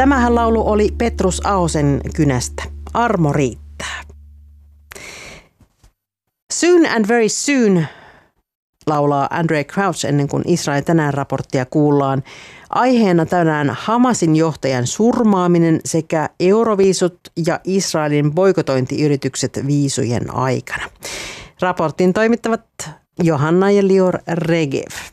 Tämähän laulu oli Petrus Ahosen kynästä. Armo riittää. Soon and very soon laulaa Andraé Crouch ennen kuin Israel tänään -raporttia kuullaan. Aiheena tänään Hamasin johtajan surmaaminen sekä euroviisut ja Israelin boikotointiyritykset viisujen aikana. Raportin toimittavat Johanna ja Lior Regev.